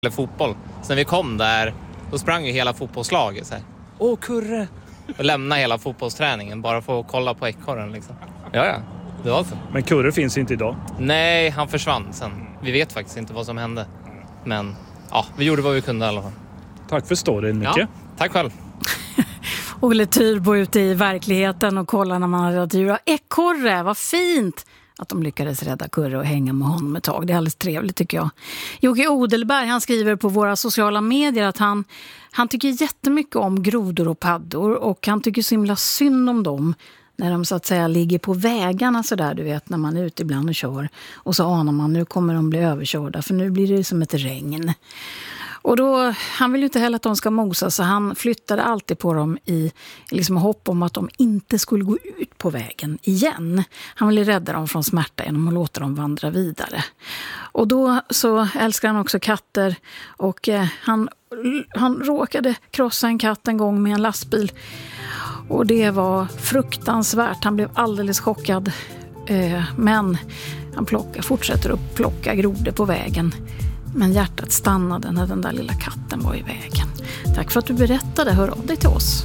eller fotboll. Så när vi kom där, då sprang ju hela fotbollslaget så här. Åh, Kurre! Och lämna hela fotbollsträningen bara för att kolla på ekorren liksom. Ja, det var så. Men Kurre finns inte idag? Nej, han försvann sen. Vi vet faktiskt inte vad som hände. Men ja, vi gjorde vad vi kunde i alla fall. Tack för storyn, Micke. Ja, tack själv. Olle Tyrbo ute i verkligheten och kollar när man har räddat djur. Ekorre, vad fint att de lyckades rädda Kurre och hänga med honom ett tag. Det är alldeles trevligt tycker jag. Jocke Odelberg, han skriver på våra sociala medier att han tycker jättemycket om grodor och paddor och han tycker så himla synd om dem när de så att säga ligger på vägarna så där, du vet, när man är ute ibland och kör och så anar man nu kommer de bli överkörda för nu blir det som ett regn. Och då, han vill ju inte heller att de ska mosa så han flyttade alltid på dem i liksom hopp om att de inte skulle gå ut på vägen igen. Han ville rädda dem från smärta genom att låta dem vandra vidare. Och då så älskar han också katter och han råkade krossa en katt en gång med en lastbil. Och det var fruktansvärt. Han blev alldeles chockad. Men han fortsätter att plocka grodor på vägen. Men hjärtat stannade när den där lilla katten var i vägen. Tack för att du berättade. Hör av dig till oss.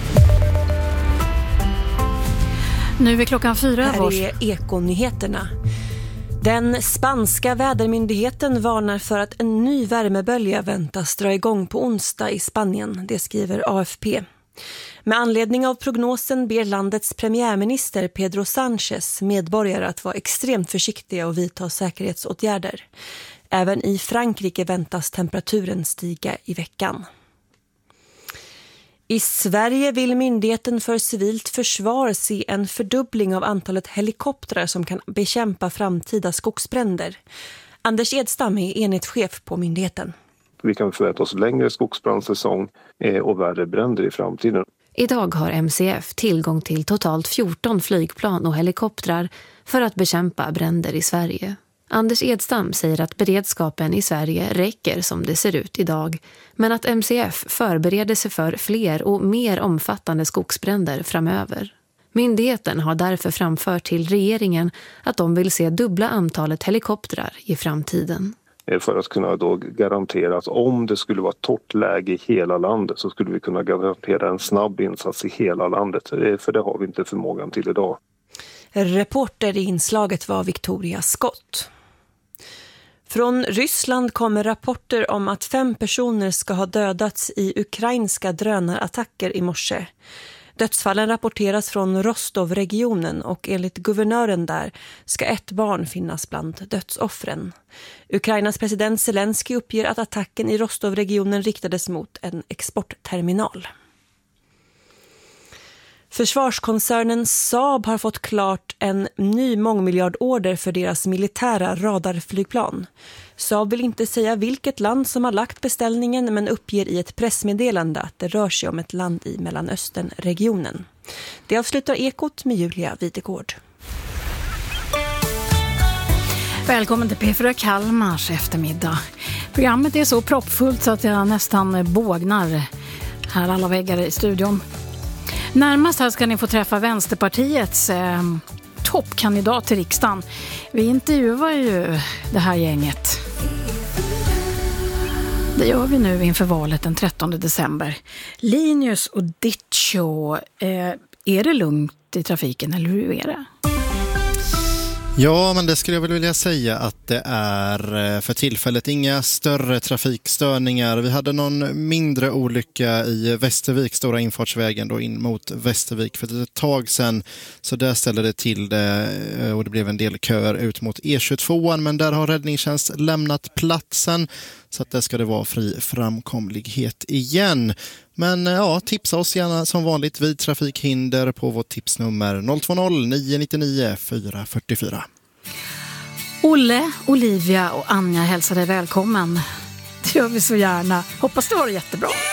Nu är klockan 4. Här är Ekonyheterna. Den spanska vädermyndigheten varnar för att en ny värmebölja väntas dra igång på onsdag i Spanien. Det skriver AFP. Med anledning av prognosen ber landets premiärminister Pedro Sánchez medborgare att vara extremt försiktiga och vidta säkerhetsåtgärder. Även i Frankrike väntas temperaturen stiga i veckan. I Sverige vill Myndigheten för civilt försvar se en fördubbling av antalet helikoptrar som kan bekämpa framtida skogsbränder. Anders Edstam är enhetschef på myndigheten. Vi kan förvänta oss längre skogsbrandsäsong och värre bränder i framtiden. Idag har MCF tillgång till totalt 14 flygplan och helikoptrar för att bekämpa bränder i Sverige. Anders Edstam säger att beredskapen i Sverige räcker som det ser ut idag, men att MCF förbereder sig för fler och mer omfattande skogsbränder framöver. Myndigheten har därför framfört till regeringen att de vill se dubbla antalet helikoptrar i framtiden. För att kunna då garantera att om det skulle vara torrt läge i hela landet så skulle vi kunna garantera en snabb insats i hela landet. För det har vi inte förmågan till idag. Reporter i inslaget var Victoria Scott. Från Ryssland kommer rapporter om att 5 personer ska ha dödats i ukrainska drönarattacker i morse. Dödsfallen rapporteras från Rostov-regionen och enligt guvernören där ska 1 barn finnas bland dödsoffren. Ukrainas president Zelensky uppger att attacken i Rostov-regionen riktades mot en exportterminal. Försvarskoncernen Saab har fått klart en ny mångmiljardorder för deras militära radarflygplan. Saab vill inte säga vilket land som har lagt beställningen men uppger i ett pressmeddelande att det rör sig om ett land i Mellanösternregionen. Det avslutar Ekot med Julia Videgård. Välkommen till P4 Kalmars eftermiddag. Programmet är så proppfullt så att jag nästan bågnar här alla väggar i studion. Närmast här ska ni få träffa Vänsterpartiets toppkandidat till riksdagen. Vi intervjuar ju det här gänget. Det gör vi nu inför valet den 13 december. Linus och Ditcho, är det lugnt i trafiken eller hur är det? Ja, men det skulle jag väl vilja säga att det är för tillfället inga större trafikstörningar. Vi hade någon mindre olycka i Västervik, stora infartsvägen då in mot Västervik för ett tag sedan. Så där ställde det till det och det blev en del köer ut mot E22, men där har räddningstjänst lämnat platsen så att där ska det vara fri framkomlighet igen. Men ja, tipsa oss gärna som vanligt vid trafikhinder på vårt tipsnummer 020 999 444. Olle, Olivia och Anja hälsar dig välkommen. Det gör vi så gärna. Hoppas det var jättebra.